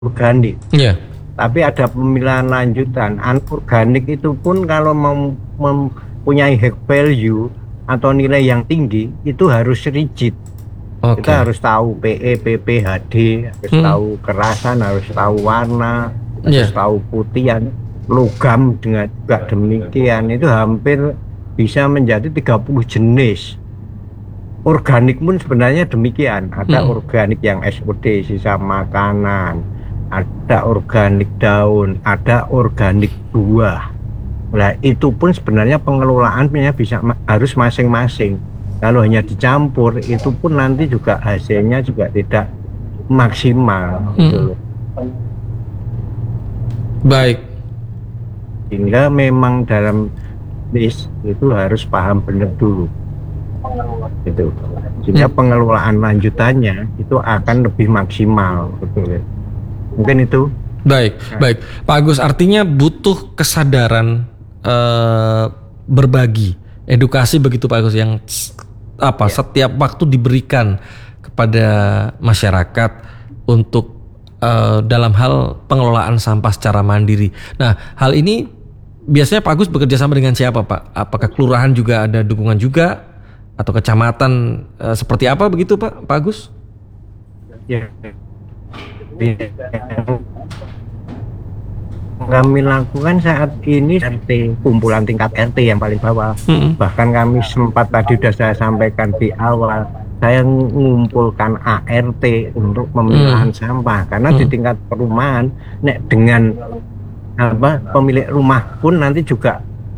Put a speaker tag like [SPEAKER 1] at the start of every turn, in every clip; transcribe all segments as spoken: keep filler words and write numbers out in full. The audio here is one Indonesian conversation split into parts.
[SPEAKER 1] organik.
[SPEAKER 2] Iya.
[SPEAKER 1] Tapi ada pemilahan lanjutan. Anorganik itu pun kalau mem- mempunyai high value atau nilai yang tinggi itu harus rigid.
[SPEAKER 2] Oke.
[SPEAKER 1] Kita harus tahu P E, P P, H D, harus
[SPEAKER 2] Hmm.
[SPEAKER 1] tahu kerasan, harus tahu warna,
[SPEAKER 2] Iya.
[SPEAKER 1] harus tahu putihan, logam dengan juga demikian. Itu hampir bisa menjadi tiga puluh jenis. Organik pun sebenarnya demikian. Ada
[SPEAKER 2] Hmm.
[SPEAKER 1] organik yang S O D, sisa makanan, ada organik daun, ada organik buah. Nah, itu pun sebenarnya pengelolaannya bisa harus masing-masing. Kalau hanya dicampur, itu pun nanti juga hasilnya juga tidak maksimal.
[SPEAKER 2] Hmm.
[SPEAKER 1] Gitu.
[SPEAKER 2] Baik.
[SPEAKER 1] Sehingga memang dalam list itu harus paham benar dulu. Gitu. Sehingga
[SPEAKER 2] Hmm.
[SPEAKER 1] pengelolaan lanjutannya itu akan lebih maksimal. Betul. Mungkin itu.
[SPEAKER 2] Baik, baik. Pak Agus, artinya butuh kesadaran eh, berbagi, edukasi begitu Pak Agus, yang apa
[SPEAKER 1] Ya.
[SPEAKER 2] setiap waktu diberikan kepada masyarakat untuk eh, dalam hal pengelolaan sampah secara mandiri. Nah, hal ini biasanya Pak Agus bekerja sama dengan siapa Pak? Apakah kelurahan juga ada dukungan juga atau kecamatan eh, seperti apa begitu Pak, Pak Agus?
[SPEAKER 1] Ya. Kami lakukan saat ini R T, kumpulan tingkat R T yang paling bawah.
[SPEAKER 2] Mm-mm.
[SPEAKER 1] Bahkan kami sempat tadi sudah saya sampaikan di awal, saya mengumpulkan A R T untuk pemilahan
[SPEAKER 2] Mm.
[SPEAKER 1] sampah karena
[SPEAKER 2] Mm.
[SPEAKER 1] di tingkat perumahan, nek dengan apa pemilik rumah pun nanti juga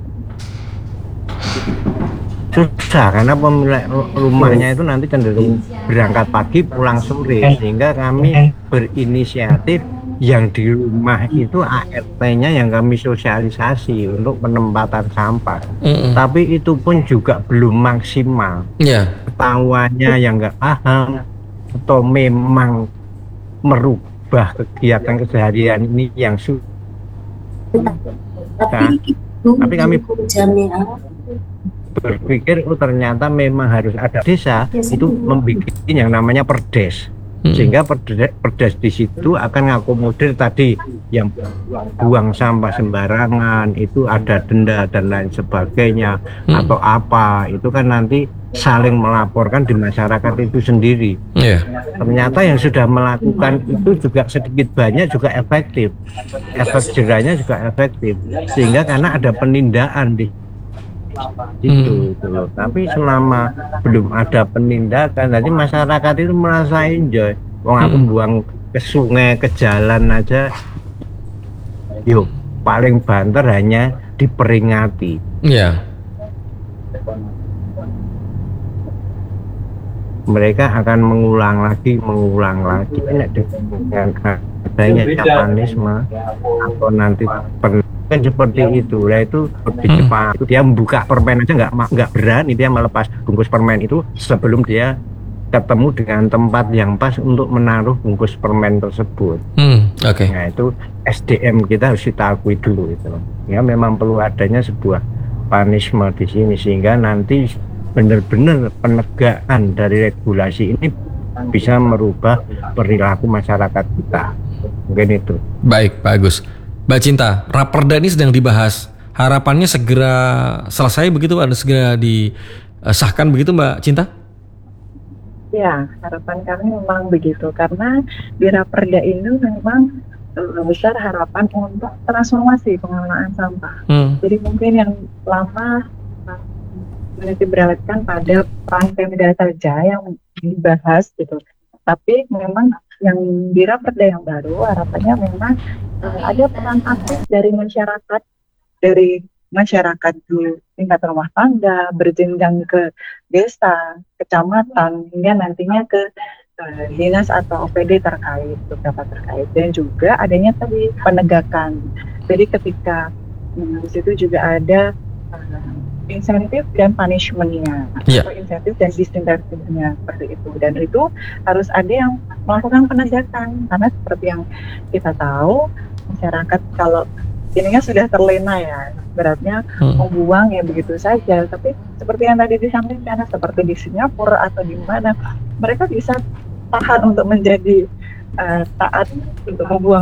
[SPEAKER 1] susah karena pemilik rumahnya itu nanti cenderung berangkat pagi pulang sore, sehingga kami berinisiatif yang di rumah itu A R T-nya yang kami sosialisasi untuk penempatan sampah.
[SPEAKER 2] Mm-mm.
[SPEAKER 1] Tapi itu pun juga belum maksimal.
[SPEAKER 2] Ya.
[SPEAKER 1] Ketahuannya yang nggak paham atau memang merubah kegiatan keseharian ini yang susah. Tapi kami berpikir oh ternyata memang harus ada desa itu membuat yang namanya perdes. Sehingga perdes, perdes di situ akan ngakomodir tadi yang buang sampah sembarangan itu ada denda dan lain sebagainya, hmm. atau apa itu kan nanti saling melaporkan di masyarakat itu sendiri.
[SPEAKER 2] Yeah.
[SPEAKER 1] Ternyata yang sudah melakukan itu juga sedikit banyak juga efektif, efek jerahnya juga efektif, sehingga karena ada penindaan di itu,
[SPEAKER 2] hmm.
[SPEAKER 1] itu loh. Tapi selama belum ada penindakan, jadi masyarakat itu merasa enjoy. Wong aku
[SPEAKER 2] hmm.
[SPEAKER 1] buang ke sungai, ke jalan aja, yuk paling banter hanya diperingati.
[SPEAKER 2] Iya.
[SPEAKER 1] Mereka akan mengulang lagi, mengulang lagi. Ini dengan adanya Japanisme atau nanti per kan seperti itu. Lah itu di
[SPEAKER 2] hmm.
[SPEAKER 1] Jepang itu dia membuka permen aja nggak nggak berani dia melepas bungkus permen itu sebelum dia ketemu dengan tempat yang pas untuk menaruh bungkus permen tersebut.
[SPEAKER 2] Hmm, Oke. Okay.
[SPEAKER 1] Nah itu S D M kita harus kita akui dulu itu. Ya memang perlu adanya sebuah punishment di sini sehingga nanti benar-benar penegakan dari regulasi ini bisa merubah perilaku masyarakat kita. Mungkin itu.
[SPEAKER 2] Baik, Pak Agus. Mbak Cinta, Raperda ini sedang dibahas. Harapannya segera selesai begitu, ada segera disahkan begitu, Mbak Cinta?
[SPEAKER 3] Ya, harapan kami memang begitu karena di Raperda ini memang besar harapan untuk transformasi pengelolaan sampah. Hmm. Jadi mungkin yang lama nanti beralihkan pada peran Pemda saja yang dibahas gitu. Tapi memang yang di Raperda yang baru harapannya memang uh, ada peran aktif dari masyarakat, dari masyarakat di tingkat rumah tangga, berjenjang ke desa, kecamatan, hingga nantinya ke uh, dinas atau O P D terkait, beberapa terkait, dan juga adanya tadi penegakan. Jadi ketika um, di situ juga ada uh, insentif dan punishment-nya, yeah. atau insentif dan disinsentifnya seperti itu, dan itu harus ada yang melakukan penegakan karena seperti yang kita tahu masyarakat kalau ininya sudah terlena ya, beratnya hmm. membuang ya begitu saja. Tapi seperti yang tadi disampaikan, seperti di Singapura atau di mana, mereka bisa tahan untuk menjadi uh, taat untuk membuang